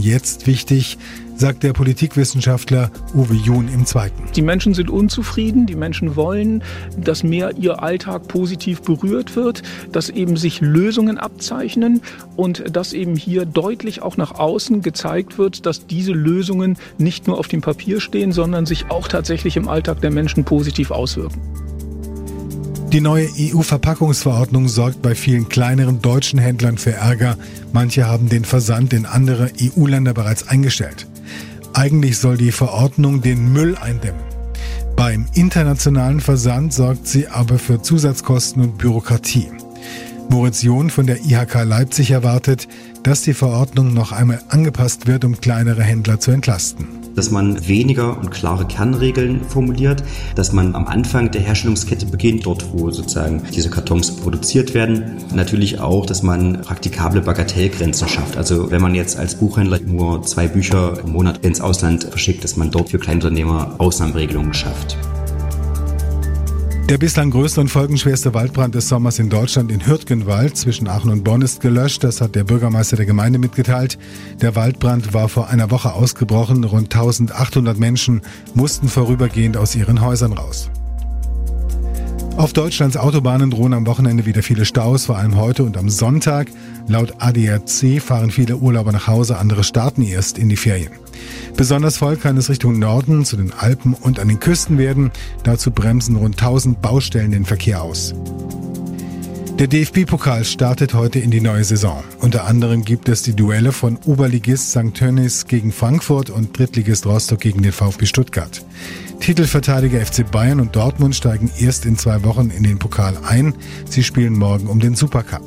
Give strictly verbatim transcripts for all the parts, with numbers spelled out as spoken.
jetzt wichtig, sagt der Politikwissenschaftler Uwe Jun im Zweiten. Die Menschen sind unzufrieden, die Menschen wollen, dass mehr ihr Alltag positiv berührt wird, dass eben sich Lösungen abzeichnen und dass eben hier deutlich auch nach außen gezeigt wird, dass diese Lösungen nicht nur auf dem Papier stehen, sondern sich auch tatsächlich im Alltag der Menschen positiv auswirken. Die neue E U-Verpackungsverordnung sorgt bei vielen kleineren deutschen Händlern für Ärger. Manche haben den Versand in andere E U-Länder bereits eingestellt. Eigentlich soll die Verordnung den Müll eindämmen. Beim internationalen Versand sorgt sie aber für Zusatzkosten und Bürokratie. Moritz John von der I H K Leipzig erwartet, dass die Verordnung noch einmal angepasst wird, um kleinere Händler zu entlasten. Dass man weniger und klare Kernregeln formuliert, dass man am Anfang der Herstellungskette beginnt, dort wo sozusagen diese Kartons produziert werden. Natürlich auch, dass man praktikable Bagatellgrenzen schafft. Also wenn man jetzt als Buchhändler nur zwei Bücher im Monat ins Ausland verschickt, dass man dort für Kleinunternehmer Ausnahmeregelungen schafft. Der bislang größte und folgenschwerste Waldbrand des Sommers in Deutschland in Hürtgenwald zwischen Aachen und Bonn ist gelöscht. Das hat der Bürgermeister der Gemeinde mitgeteilt. Der Waldbrand war vor einer Woche ausgebrochen. Rund eintausendachthundert Menschen mussten vorübergehend aus ihren Häusern raus. Auf Deutschlands Autobahnen drohen am Wochenende wieder viele Staus, vor allem heute und am Sonntag. Laut A D A C fahren viele Urlauber nach Hause, andere starten erst in die Ferien. Besonders voll kann es Richtung Norden, zu den Alpen und an den Küsten werden. Dazu bremsen rund tausend Baustellen den Verkehr aus. Der D F B-Pokal startet heute in die neue Saison. Unter anderem gibt es die Duelle von Oberligist Sankt Tönnies gegen Frankfurt und Drittligist Rostock gegen den VfB Stuttgart. Titelverteidiger F C Bayern und Dortmund steigen erst in zwei Wochen in den Pokal ein. Sie spielen morgen um den Supercup.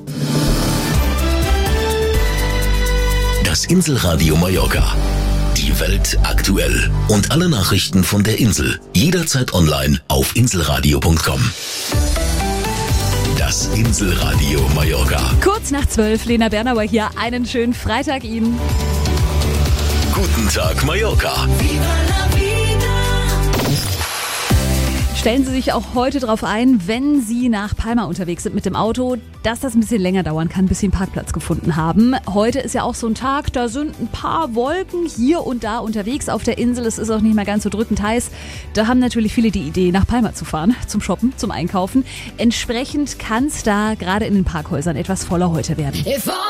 Das Inselradio Mallorca. Die Welt aktuell. Und alle Nachrichten von der Insel. Jederzeit online auf inselradio punkt com. Das Inselradio Mallorca. Kurz nach zwölf, Lena Bernauer hier. Einen schönen Freitag Ihnen. Guten Tag Mallorca. Stellen Sie sich auch heute darauf ein, wenn Sie nach Palma unterwegs sind mit dem Auto, dass das ein bisschen länger dauern kann, bis Sie einen Parkplatz gefunden haben. Heute ist ja auch so ein Tag, da sind ein paar Wolken hier und da unterwegs auf der Insel. Es ist auch nicht mehr ganz so drückend heiß. Da haben natürlich viele die Idee, nach Palma zu fahren, zum Shoppen, zum Einkaufen. Entsprechend kann es da gerade in den Parkhäusern etwas voller heute werden.